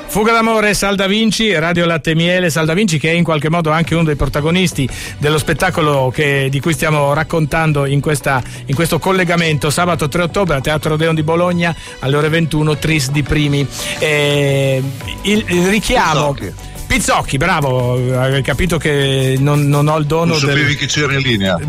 Fuga d'amore, Sal Da Vinci, Radio Latte e Miele. Sal Da Vinci che è in qualche modo anche uno dei protagonisti dello spettacolo di cui stiamo raccontando in questo collegamento. Sabato 3 ottobre al Teatro Odeon di Bologna alle ore 21, Tris di Primi. Il richiamo Pizzocchi, bravo, hai capito che non ho il dono. Non sapevi che c'era in linea?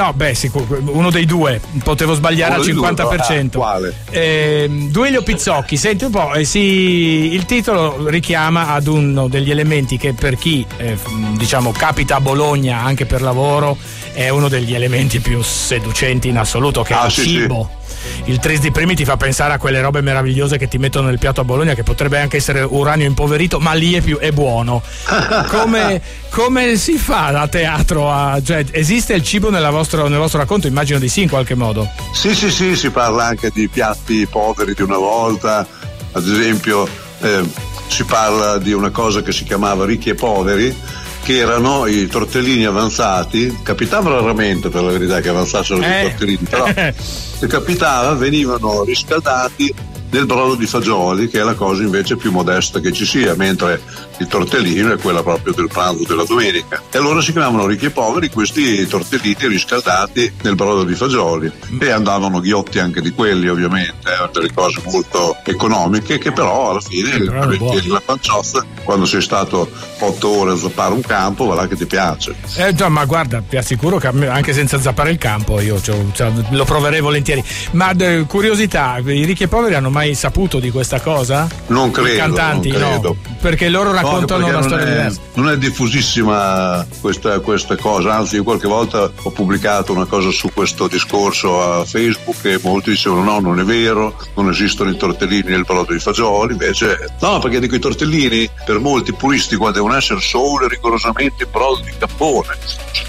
Uno dei due, potevo sbagliare al 50%. Quale? Duilio Pizzocchi, senti un po', il titolo richiama ad uno degli elementi che per chi capita a Bologna anche per lavoro è uno degli elementi più seducenti in assoluto, che è il cibo. Sì. Il Tris di Primi ti fa pensare a quelle robe meravigliose che ti mettono nel piatto a Bologna, che potrebbe anche essere uranio impoverito, ma lì è buono. Come si fa a teatro? Cioè, esiste il cibo nel vostro racconto? Immagino di sì, in qualche modo. Sì, si parla anche di piatti poveri di una volta. Ad esempio si parla di una cosa che si chiamava ricchi e poveri, che erano i tortellini avanzati. Capitava raramente, per la verità, che avanzassero i tortellini, però se capitava venivano riscaldati nel brodo di fagioli, che è la cosa invece più modesta che ci sia, mentre il tortellino è quella proprio del pranzo della domenica. E allora si chiamavano ricchi e poveri questi tortellini riscaldati nel brodo di fagioli, e andavano ghiotti anche di quelli, ovviamente, delle cose molto economiche, che però alla fine la panciozza, quando sei stato 8 ore a zappare un campo, va là che ti piace. Ma guarda, ti assicuro che anche senza zappare il campo io lo proverei volentieri. Ma curiosità, i ricchi e poveri hanno mai saputo di questa cosa? Non credo. I cantanti, non credo. No, perché loro raccontano una storia diversa. Non è diffusissima questa cosa, anzi io qualche volta ho pubblicato una cosa su questo discorso a Facebook e molti dicevano no, non è vero, non esistono i tortellini nel brodo di fagioli. Invece no, perché dico, i tortellini per molti puristi qua devono essere solo e rigorosamente in brodo di cappone,